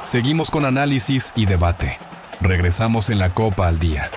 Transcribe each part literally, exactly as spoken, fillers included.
Seguimos con análisis y debate. Regresamos en la Copa al Día.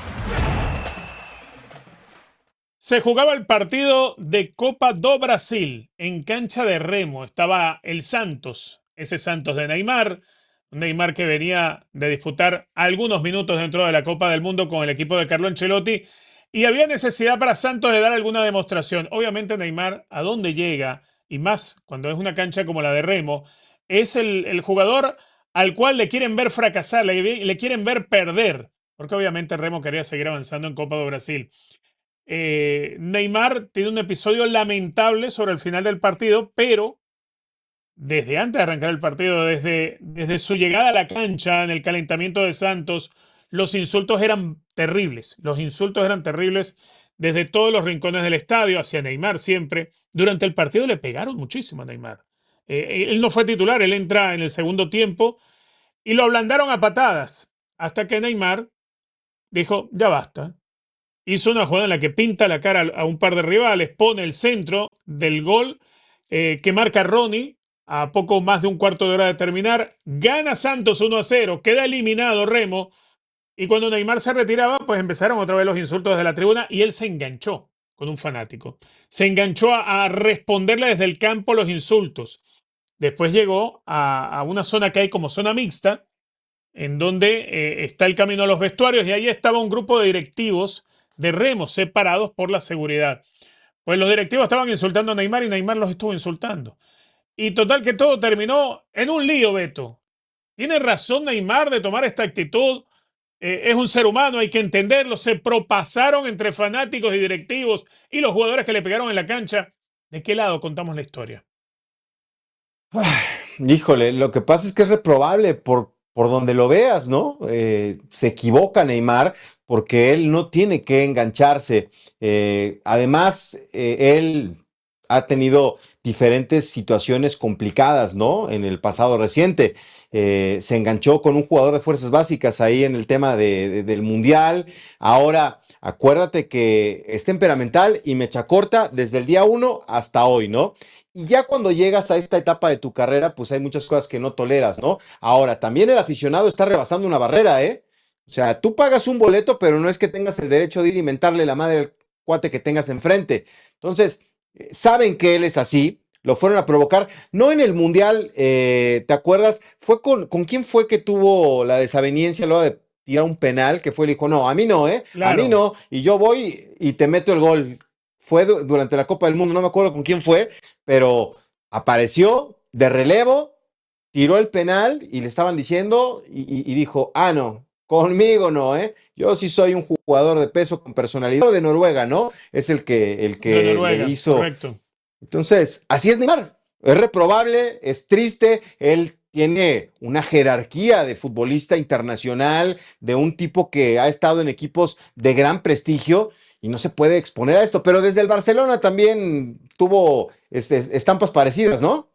Se jugaba el partido de Copa do Brasil en cancha de Remo. Estaba el Santos, ese Santos de Neymar. Neymar que venía de disputar algunos minutos dentro de la Copa del Mundo con el equipo de Carlo Ancelotti. Y había necesidad para Santos de dar alguna demostración. Obviamente Neymar, a dónde llega, y más cuando es una cancha como la de Remo, es el, el jugador al cual le quieren ver fracasar, le, le quieren ver perder. Porque obviamente Remo quería seguir avanzando en Copa do Brasil. Eh, Neymar tiene un episodio lamentable sobre el final del partido, pero desde antes de arrancar el partido, desde, desde su llegada a la cancha, en el calentamiento de Santos, los insultos eran terribles. Los insultos eran terribles desde todos los rincones del estadio, hacia Neymar siempre. Durante el partido le pegaron muchísimo a Neymar. Eh, él no fue titular, él entra en el segundo tiempo y lo ablandaron a patadas, hasta que Neymar dijo, ya basta. Hizo una jugada en la que pinta la cara a un par de rivales, pone el centro del gol eh, que marca Ronnie a poco más de un cuarto de hora de terminar. Gana Santos uno a cero, queda eliminado Remo. Y cuando Neymar se retiraba, pues empezaron otra vez los insultos desde la tribuna y él se enganchó con un fanático. Se enganchó a, a responderle desde el campo los insultos. Después llegó a, a una zona que hay como zona mixta, en donde eh, está el camino a los vestuarios, y ahí estaba un grupo de directivos de Remo separados por la seguridad. Pues los directivos estaban insultando a Neymar y Neymar los estuvo insultando. Y total que todo terminó en un lío, Beto. ¿Tiene razón Neymar de tomar esta actitud? Eh, es un ser humano, hay que entenderlo. Se propasaron entre fanáticos y directivos y los jugadores que le pegaron en la cancha. ¿De qué lado contamos la historia? Ay, híjole, lo que pasa es que es reprobable por, por donde lo veas, ¿no? Eh, se equivoca Neymar porque él no tiene que engancharse. Eh, además, eh, él ha tenido diferentes situaciones complicadas, ¿no? En el pasado reciente. Eh, se enganchó con un jugador de fuerzas básicas ahí en el tema de, de- del Mundial. Ahora, acuérdate que es temperamental y mecha corta desde el día uno hasta hoy, ¿no? Y ya cuando llegas a esta etapa de tu carrera, pues hay muchas cosas que no toleras, ¿no? Ahora, también el aficionado está rebasando una barrera, ¿eh? O sea, tú pagas un boleto, pero no es que tengas el derecho de ir y mentarle la madre al cuate que tengas enfrente. Entonces, eh, saben que él es así, lo fueron a provocar. No en el Mundial, eh, ¿te acuerdas? Fue con, ¿con quién fue que tuvo la desaveniencia luego de tirar un penal? Que fue, le dijo, no, a mí no, ¿eh? A mí Claro, no, y yo voy y te meto el gol. Fue du- durante la Copa del Mundo, no me acuerdo con quién fue, pero apareció de relevo, tiró el penal y le estaban diciendo y, y- y dijo, ah, no, conmigo no, ¿eh? Yo sí soy un jugador de peso con personalidad de Noruega, ¿no? Es el que, el de que le Noruega, hizo. correcto. Entonces, así es Neymar. Es reprobable, es triste, él tiene una jerarquía de futbolista internacional, de un tipo que ha estado en equipos de gran prestigio y no se puede exponer a esto, pero desde el Barcelona también tuvo este, estampas parecidas, ¿no?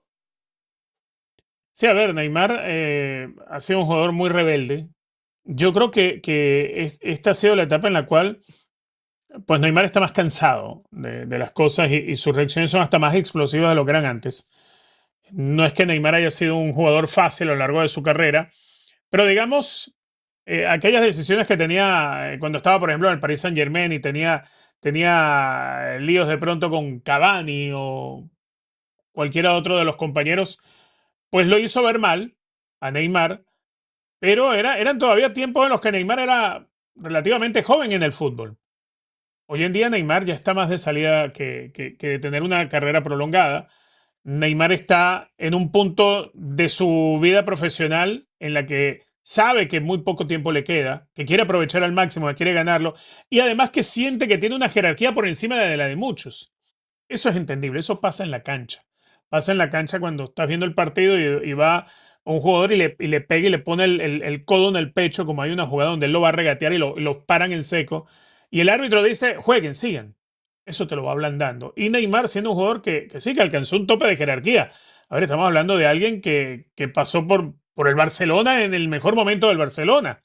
Sí, a ver, Neymar eh, ha sido un jugador muy rebelde. Yo creo que, que es- esta ha sido la etapa en la cual pues Neymar está más cansado de, de las cosas y, y sus reacciones son hasta más explosivas de lo que eran antes. No es que Neymar haya sido un jugador fácil a lo largo de su carrera, pero digamos, eh, aquellas decisiones que tenía eh, cuando estaba, por ejemplo, en el Paris Saint-Germain y tenía, tenía eh, líos de pronto con Cavani o cualquiera otro de los compañeros, pues lo hizo ver mal a Neymar, pero era, eran todavía tiempos en los que Neymar era relativamente joven en el fútbol. Hoy en día Neymar ya está más de salida que, que, que de tener una carrera prolongada. Neymar está en un punto de su vida profesional en la que sabe que muy poco tiempo le queda, que quiere aprovechar al máximo, que quiere ganarlo, y además que siente que tiene una jerarquía por encima de la de muchos. Eso es entendible, eso pasa en la cancha. Pasa en la cancha cuando estás viendo el partido y, y va un jugador y le, y le pega y le pone el, el- el codo en el pecho, como hay una jugada donde él lo va a regatear y lo, y lo paran en seco. Y el árbitro dice, jueguen, sigan. Eso te lo va ablandando. Y Neymar siendo un jugador que, que sí, que alcanzó un tope de jerarquía. A ver, estamos hablando de alguien que, que pasó por, por el Barcelona en el mejor momento del Barcelona.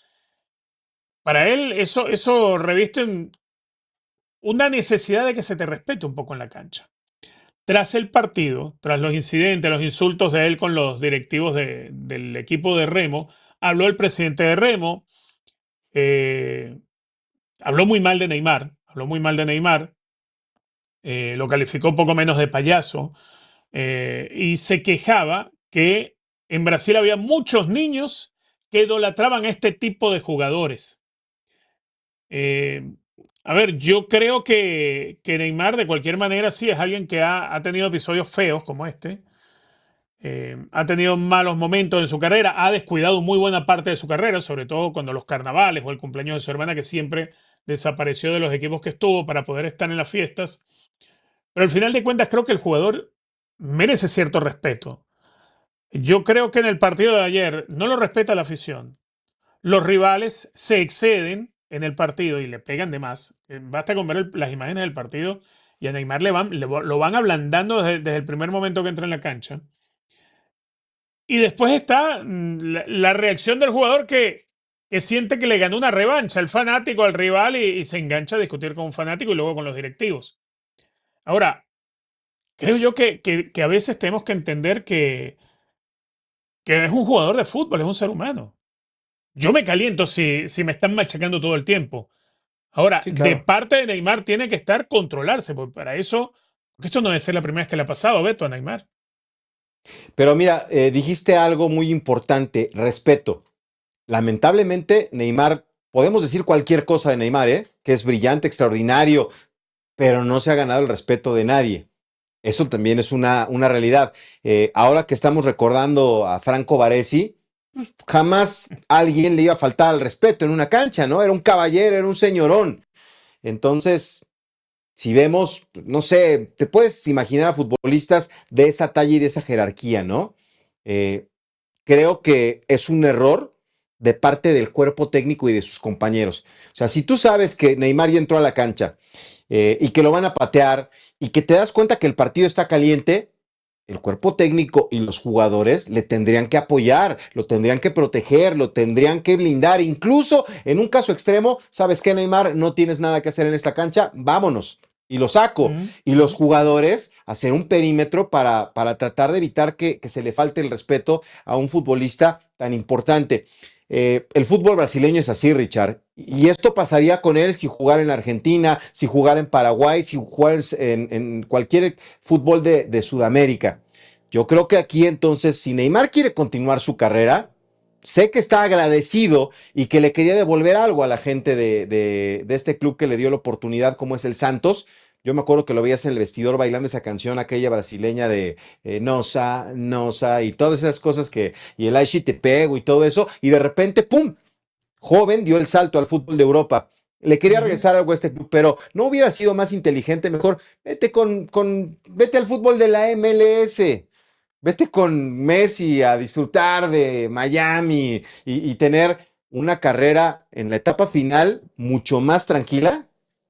Para él eso, eso reviste un- una necesidad de que se te respete un poco en la cancha. Tras el partido, tras los incidentes, los insultos de él con los directivos de- del equipo de Remo, habló el presidente de Remo, eh, habló muy mal de Neymar, habló muy mal de Neymar, eh, lo calificó poco menos de payaso, eh, y se quejaba que en Brasil había muchos niños que idolatraban a este tipo de jugadores. Eh, a ver, yo creo que, que Neymar de cualquier manera sí es alguien que ha, ha tenido episodios feos como este. Eh, ha tenido malos momentos en su carrera, ha descuidado muy buena parte de su carrera, sobre todo cuando los carnavales o el cumpleaños de su hermana, que siempre desapareció de los equipos que estuvo para poder estar en las fiestas. Pero al final de cuentas creo que el jugador merece cierto respeto. Yo creo que en el partido de ayer no lo respeta la afición. Los rivales se exceden en el partido y le pegan de más. Eh, Basta con ver el- las imágenes del partido y a Neymar le van, le va- lo van ablandando desde, desde el primer momento que entra en la cancha. Y después está mm, la, la reacción del jugador que, que siente que le ganó una revancha al fanático, al rival, y, y se engancha a discutir con un fanático y luego con los directivos. Ahora, creo yo que, que- que a veces tenemos que entender que, que es un jugador de fútbol, es un ser humano. Yo me caliento si, si me están machacando todo el tiempo. Ahora, Sí, de claro. parte de Neymar tiene que estar controlarse, porque para eso, porque esto no debe ser la primera vez que le ha pasado, Beto, a Neymar. Pero mira, eh, dijiste algo muy importante, respeto. Lamentablemente, Neymar, podemos decir cualquier cosa de Neymar, ¿eh? Que es brillante, extraordinario, pero no se ha ganado el respeto de nadie. Eso también es una, una realidad. Eh, ahora que estamos recordando a Franco Baresi, jamás alguien le iba a faltar al respeto en una cancha, ¿no? Era un caballero, era un señorón. Entonces, si vemos, no sé, te puedes imaginar a futbolistas de esa talla y de esa jerarquía, ¿no? Eh, Creo que es un error de parte del cuerpo técnico y de sus compañeros. O sea, si tú sabes que Neymar ya entró a la cancha eh, y que lo van a patear y que te das cuenta que el partido está caliente, el cuerpo técnico y los jugadores le tendrían que apoyar, lo tendrían que proteger, lo tendrían que blindar. Incluso en un caso extremo, ¿sabes qué, Neymar? No tienes nada que hacer en esta cancha, vámonos. Y lo saco. Mm, Y los jugadores hacer un perímetro para, para tratar de evitar que, que se le falte el respeto a un futbolista tan importante. Eh, el fútbol brasileño es así, Richard. Y esto pasaría con él si jugara en Argentina, si jugara en Paraguay, si jugara en, en cualquier fútbol de, de Sudamérica. Yo creo que aquí entonces, si Neymar quiere continuar su carrera, sé que está agradecido y que le quería devolver algo a la gente de, de, de este club que le dio la oportunidad, como es el Santos. Yo me acuerdo que lo veías en el vestidor bailando esa canción, aquella brasileña de eh, Nosa, Nosa y todas esas cosas que, y el Aishi te pego y todo eso, y de repente, ¡pum! Joven dio el salto al fútbol de Europa. Le quería ujú. regresar algo a este club, pero no hubiera sido más inteligente, mejor vete con, con vete al fútbol de la M L S. Vete con Messi a disfrutar de Miami y, y tener una carrera en la etapa final mucho más tranquila.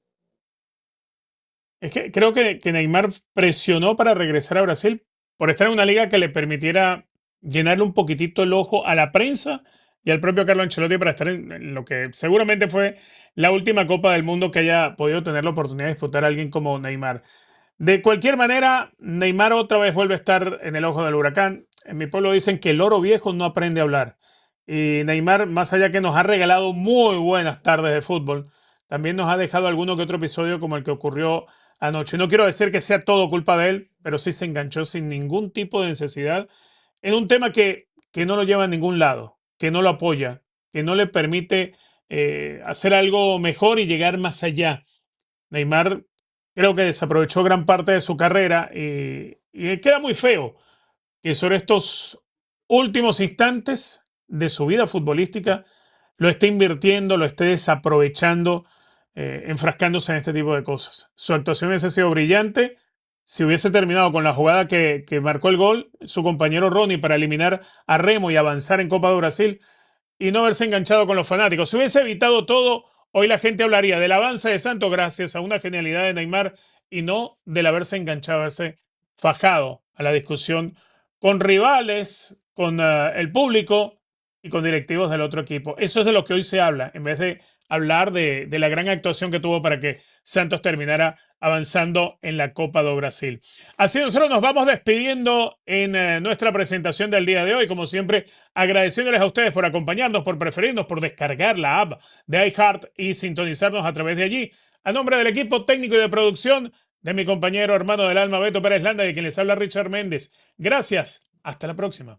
Es que creo que, que Neymar presionó para regresar a Brasil por estar en una liga que le permitiera llenarle un poquitito el ojo a la prensa y al propio Carlo Ancelotti para estar en, en lo que seguramente fue la última Copa del Mundo que haya podido tener la oportunidad de disputar a alguien como Neymar. De cualquier manera, Neymar otra vez vuelve a estar en el ojo del huracán. En mi pueblo dicen que el loro viejo no aprende a hablar. Y Neymar, más allá que nos ha regalado muy buenas tardes de fútbol, también nos ha dejado alguno que otro episodio como el que ocurrió anoche. No quiero decir que sea todo culpa de él, pero sí se enganchó sin ningún tipo de necesidad en un tema que, que no lo lleva a ningún lado, que no lo apoya, que no le permite eh, hacer algo mejor y llegar más allá. Neymar creo que desaprovechó gran parte de su carrera y, y queda muy feo que sobre estos últimos instantes de su vida futbolística lo esté invirtiendo, lo esté desaprovechando, eh, enfrascándose en este tipo de cosas. Su actuación hubiese sido brillante si hubiese terminado con la jugada que, que marcó el gol su compañero Ronnie para eliminar a Remo y avanzar en Copa de Brasil y no haberse enganchado con los fanáticos. Si hubiese evitado todo, hoy la gente hablaría del avance de Santos gracias a una genialidad de Neymar y no del haberse enganchado, haberse fajado a la discusión con rivales, con uh, el público y con directivos del otro equipo. Eso es de lo que hoy se habla, en vez de hablar de, de la gran actuación que tuvo para que Santos terminara avanzando en la Copa do Brasil. Así nosotros nos vamos despidiendo en eh, nuestra presentación del día de hoy, como siempre agradeciéndoles a ustedes por acompañarnos, por preferirnos, por descargar la app de iHeart y sintonizarnos a través de allí. A nombre del equipo técnico y de producción, de mi compañero hermano del alma Beto Pérez Landa y de quien les habla Richard Méndez. Gracias, hasta la próxima.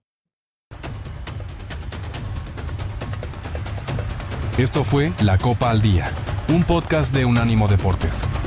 Esto fue La Copa al Día, un podcast de Unánimo Deportes.